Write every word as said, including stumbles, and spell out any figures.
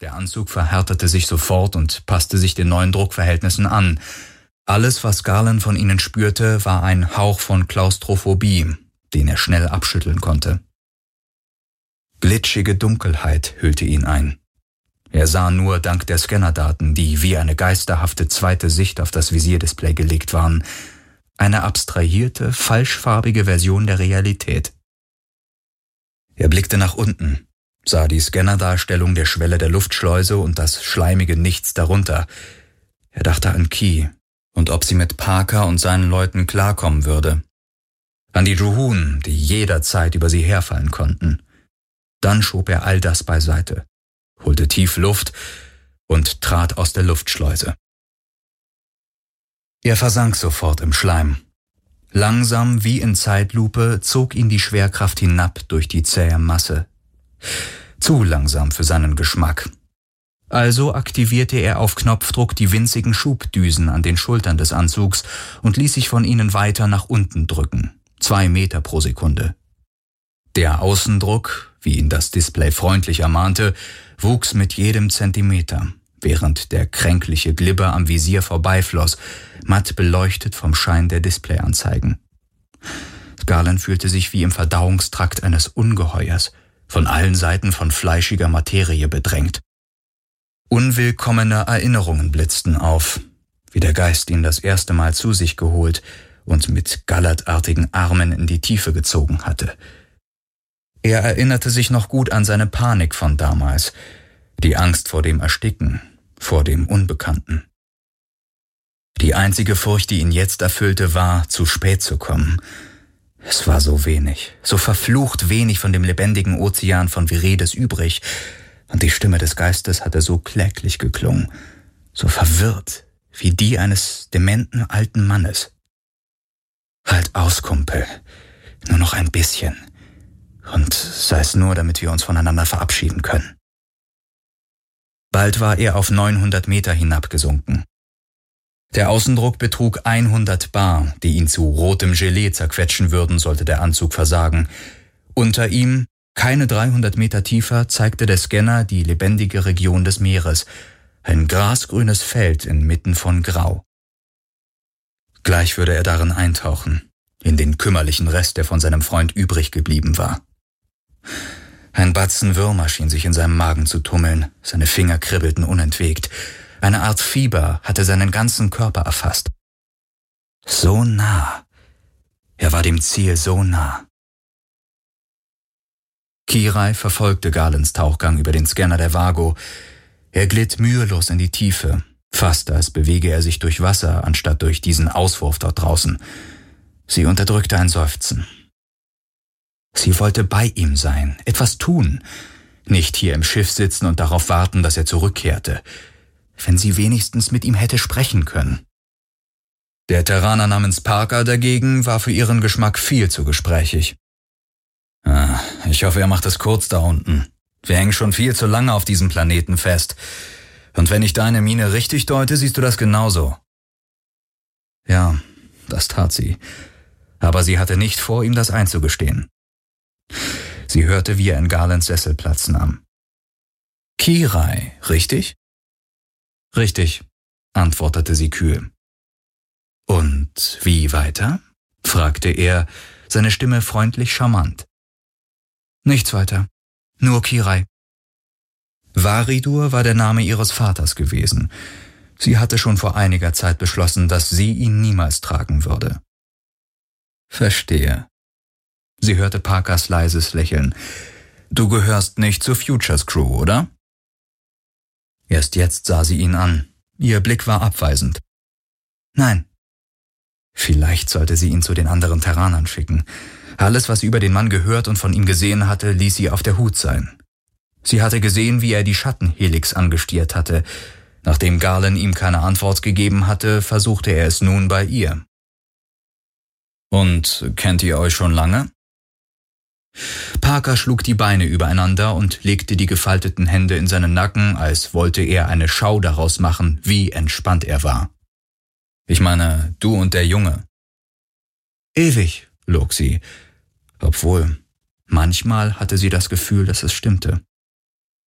Der Anzug verhärtete sich sofort und passte sich den neuen Druckverhältnissen an. Alles, was Garland von ihnen spürte, war ein Hauch von Klaustrophobie, den er schnell abschütteln konnte. Glitschige Dunkelheit hüllte ihn ein. Er sah nur dank der Scannerdaten, die wie eine geisterhafte zweite Sicht auf das Visierdisplay gelegt waren, eine abstrahierte, falschfarbige Version der Realität. Er blickte nach unten, sah die Scannerdarstellung der Schwelle der Luftschleuse und das schleimige Nichts darunter. Er dachte an Key und ob sie mit Parker und seinen Leuten klarkommen würde. An die Juhun, die jederzeit über sie herfallen konnten. Dann schob er all das beiseite, holte tief Luft und trat aus der Luftschleuse. Er versank sofort im Schleim. Langsam wie in Zeitlupe zog ihn die Schwerkraft hinab durch die zähe Masse. Zu langsam für seinen Geschmack. Also aktivierte er auf Knopfdruck die winzigen Schubdüsen an den Schultern des Anzugs und ließ sich von ihnen weiter nach unten drücken, zwei Meter pro Sekunde. Der Außendruck, wie ihn das Display freundlich ermahnte, wuchs mit jedem Zentimeter, während der kränkliche Glibber am Visier vorbeifloss, matt beleuchtet vom Schein der Displayanzeigen. Garland fühlte sich wie im Verdauungstrakt eines Ungeheuers, von allen Seiten von fleischiger Materie bedrängt. Unwillkommene Erinnerungen blitzten auf, wie der Geist ihn das erste Mal zu sich geholt und mit gallertartigen Armen in die Tiefe gezogen hatte. Er erinnerte sich noch gut an seine Panik von damals, die Angst vor dem Ersticken, vor dem Unbekannten. Die einzige Furcht, die ihn jetzt erfüllte, war, zu spät zu kommen. Es war so wenig, so verflucht wenig von dem lebendigen Ozean von Viredes übrig, und die Stimme des Geistes hatte so kläglich geklungen, so verwirrt wie die eines dementen alten Mannes. »Halt aus, Kumpel, nur noch ein bisschen, und sei es nur, damit wir uns voneinander verabschieden können.« Bald war er auf neunhundert Meter hinabgesunken. Der Außendruck betrug hundert Bar, die ihn zu rotem Gelee zerquetschen würden, sollte der Anzug versagen. Unter ihm, keine dreihundert Meter tiefer, zeigte der Scanner die lebendige Region des Meeres, ein grasgrünes Feld inmitten von Grau. Gleich würde er darin eintauchen, in den kümmerlichen Rest, der von seinem Freund übrig geblieben war. Ein Batzen Würmer schien sich in seinem Magen zu tummeln, seine Finger kribbelten unentwegt. Eine Art Fieber hatte seinen ganzen Körper erfasst. So nah. Er war dem Ziel so nah. Kirai verfolgte Garlands Tauchgang über den Scanner der Vago. Er glitt mühelos in die Tiefe, fast als bewege er sich durch Wasser, anstatt durch diesen Auswurf dort draußen. Sie unterdrückte ein Seufzen. Sie wollte bei ihm sein, etwas tun, nicht hier im Schiff sitzen und darauf warten, dass er zurückkehrte. Wenn sie wenigstens mit ihm hätte sprechen können. Der Terraner namens Parker dagegen war für ihren Geschmack viel zu gesprächig. Ah, ich hoffe, er macht es kurz da unten. Wir hängen schon viel zu lange auf diesem Planeten fest. Und wenn ich deine Miene richtig deute, siehst du das genauso. Ja, das tat sie. Aber sie hatte nicht vor, ihm das einzugestehen. Sie hörte, wie er in Garlands Sessel Platz nahm. Kirai, richtig? Richtig, antwortete sie kühl. Und wie weiter? Fragte er, seine Stimme freundlich charmant. Nichts weiter, nur Kirai. Varidur war der Name ihres Vaters gewesen. Sie hatte schon vor einiger Zeit beschlossen, dass sie ihn niemals tragen würde. Verstehe. Sie hörte Parkers leises Lächeln. Du gehörst nicht zur Futures Crew, oder? Erst jetzt sah sie ihn an. Ihr Blick war abweisend. Nein. Vielleicht sollte sie ihn zu den anderen Terranern schicken. Alles, was sie über den Mann gehört und von ihm gesehen hatte, ließ sie auf der Hut sein. Sie hatte gesehen, wie er die Schattenhelix angestiert hatte. Nachdem Garland ihm keine Antwort gegeben hatte, versuchte er es nun bei ihr. Und kennt ihr euch schon lange? Parker schlug die Beine übereinander und legte die gefalteten Hände in seinen Nacken, als wollte er eine Schau daraus machen, wie entspannt er war. Ich meine, du und der Junge. Ewig, log sie, obwohl manchmal hatte sie das Gefühl, dass es stimmte.